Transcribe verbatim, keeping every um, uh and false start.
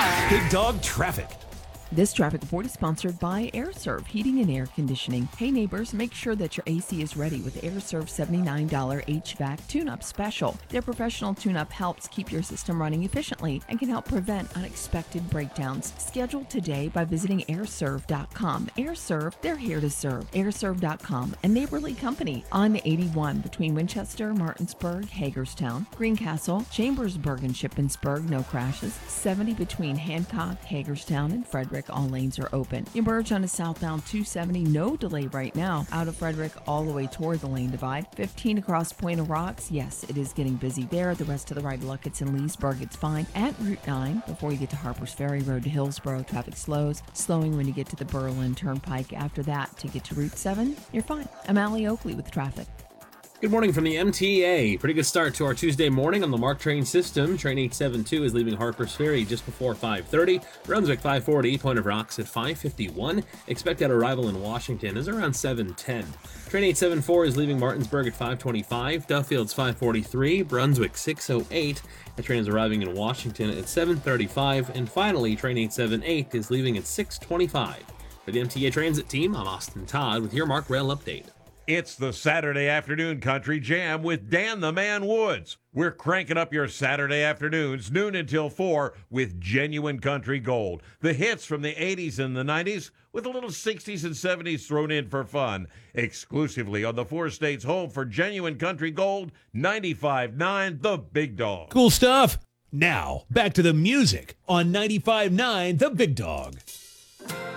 Big Dog Traffic. This traffic report is sponsored by AirServe Heating and Air Conditioning. Hey neighbors, make sure that your A C is ready with AirServe seventy-nine dollars H V A C Tune-Up Special. Their professional tune-up helps keep your system running efficiently and can help prevent unexpected breakdowns. Schedule today by visiting air serve dot com. AirServe, they're here to serve. air serve dot com, a neighborly company on eighty-one between Winchester, Martinsburg, Hagerstown, Greencastle, Chambersburg, and Shippensburg, no crashes. seventy between Hancock, Hagerstown, and Frederick. All lanes are open. You merge on a southbound two seventy, no delay right now. Out of Frederick all the way toward the lane divide. fifteen across Point of Rocks. Yes, it is getting busy there. The rest of the right of Luckett's and Leesburg, it's fine. At Route nine, before you get to Harpers Ferry Road to Hillsborough, traffic slows. Slowing when you get to the Berlin Turnpike. After that, to get to Route seven, you're fine. I'm Allie Oakley with traffic. Good morning from the M T A. Pretty good start to our Tuesday morning on the MARC train system. Train eight seventy-two is leaving Harpers Ferry just before five thirty. Brunswick five forty, Point of Rocks at five fifty-one. Expected arrival in Washington is around seven ten. Train eight seventy-four is leaving Martinsburg at five twenty-five. Duffield's five forty-three. Brunswick six oh eight. The train is arriving in Washington at seven thirty-five. And finally, train eight seventy-eight is leaving at six twenty-five. For the M T A Transit team, I'm Austin Todd with your MARC Rail Update. It's the Saturday Afternoon Country Jam with Dan the Man Woods. We're cranking up your Saturday afternoons, noon until four, with genuine country gold. The hits from the eighties and the nineties, with a little sixties and seventies thrown in for fun. Exclusively on the four states home for genuine country gold, ninety-five point nine The Big Dog. Cool stuff. Now, back to the music on ninety-five point nine The Big Dog.